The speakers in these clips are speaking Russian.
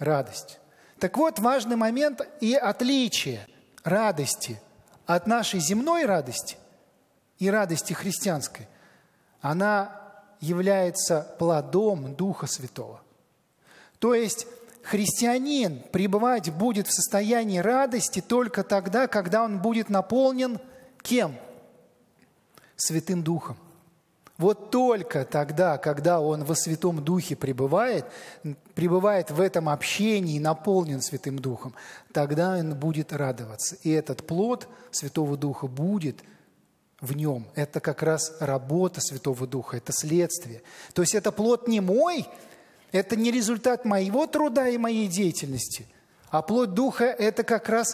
радость. Так вот, важный момент и отличие радости от нашей земной радости и радости христианской. Она является плодом Духа Святого. То есть христианин пребывать будет в состоянии радости только тогда, когда он будет наполнен кем? Святым Духом. Вот только тогда, когда он во Святом Духе пребывает в этом общении, наполнен Святым Духом, тогда он будет радоваться. И этот плод Святого Духа будет в нем. Это как раз работа Святого Духа, это следствие. То есть это плод не мой, это не результат моего труда и моей деятельности, а плод Духа – это как раз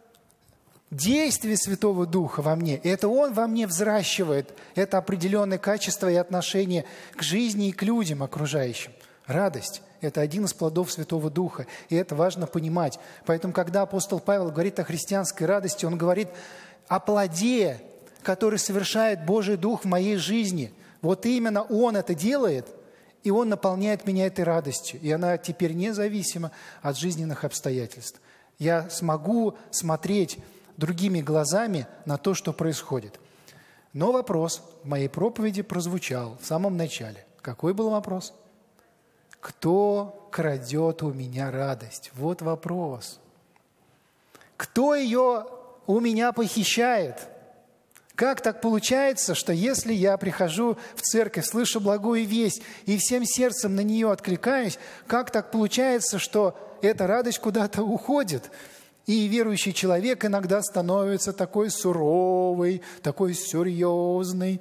действие Святого Духа во мне. Это Он во мне взращивает. Это определенные качества и отношения к жизни и к людям окружающим. Радость – это один из плодов Святого Духа. И это важно понимать. Поэтому, когда апостол Павел говорит о христианской радости, он говорит о плоде, который совершает Божий Дух в моей жизни. Вот именно Он это делает, и Он наполняет меня этой радостью. И она теперь независима от жизненных обстоятельств. Я смогу смотреть другими глазами на то, что происходит. Но вопрос в моей проповеди прозвучал в самом начале. Какой был вопрос? Кто крадет у меня радость? Вот вопрос. Кто ее у меня похищает? Как так получается, что если я прихожу в церковь, слышу благую весть и всем сердцем на нее откликаюсь, как так получается, что эта радость куда-то уходит? И верующий человек иногда становится такой суровый, такой серьезный.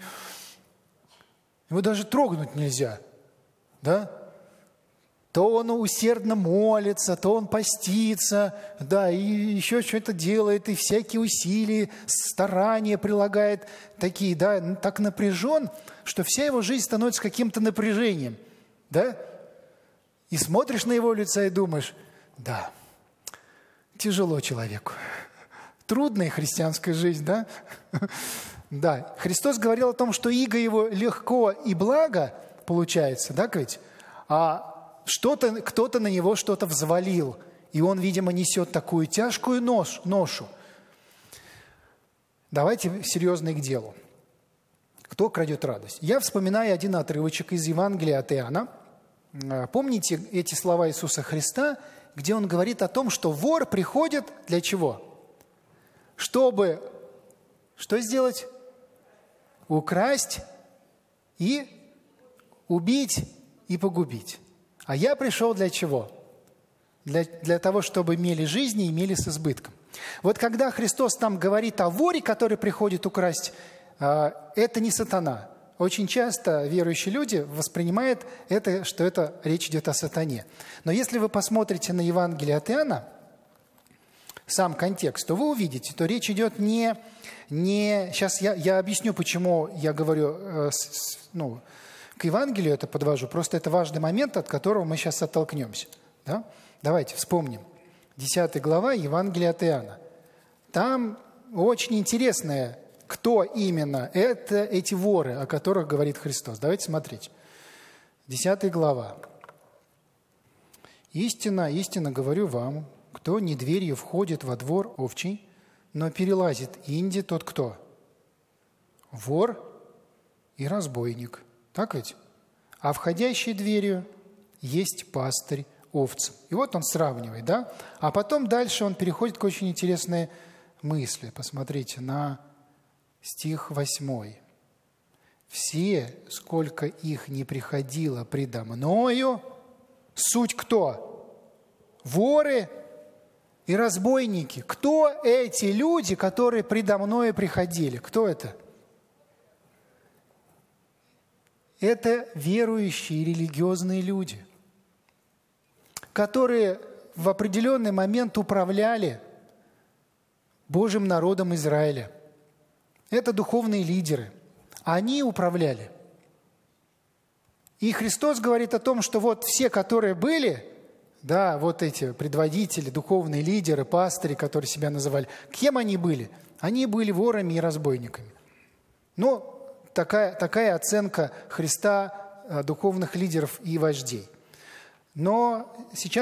Его даже трогнуть нельзя. Да? То он усердно молится, то он постится, да, и еще что-то делает, и всякие усилия, старания прилагает такие, да, так напряжен, что вся его жизнь становится каким-то напряжением. Да? И смотришь на его лицо и думаешь, да, тяжело человеку. Трудная христианская жизнь, да? Да. Христос говорил о том, что иго его легко и благо получается, да, ведь? А кто-то на него что-то взвалил, и он, видимо, несет такую тяжкую ношу. Давайте серьезно к делу. Кто крадет радость? Я вспоминаю один отрывочек из Евангелия от Иоанна. Помните эти слова Иисуса Христа, где Он говорит о том, что вор приходит для чего? Чтобы что сделать? Украсть и убить и погубить. А я пришел для чего? Для того, чтобы имели жизнь и имели с избытком. Вот когда Христос там говорит о воре, который приходит украсть, это не сатана. Очень часто верующие люди воспринимают это, что это речь идет о сатане. Но если вы посмотрите на Евангелие от Иоанна, сам контекст, то вы увидите, что речь идет не... Сейчас я объясню, почему я говорю, к Евангелию это подвожу. Просто это важный момент, от которого мы сейчас оттолкнемся. Да? Давайте вспомним. 10 глава Евангелия от Иоанна. Там очень интересное... Кто именно? Это эти воры, о которых говорит Христос. Давайте смотреть. 10 глава. «Истинно, истинно говорю вам, кто не дверью входит во двор овчий, но перелазит инди, тот кто? Вор и разбойник». Так ведь? «А входящий дверью есть пастырь овцам». И вот он сравнивает, да? А потом дальше он переходит к очень интересной мысли. Посмотрите на... Стих 8. «Все, сколько их не приходило предо мною, суть кто? Воры и разбойники». Кто эти люди, которые предо мною приходили? Кто это? Это верующие религиозные люди, которые в определенный момент управляли Божьим народом Израиля. Это духовные лидеры. Они управляли. И Христос говорит о том, что вот все, которые были, да, вот эти предводители, духовные лидеры, пастыри, которые себя называли, кем они были? Они были ворами и разбойниками. Ну, такая оценка Христа духовных лидеров и вождей. Но сейчас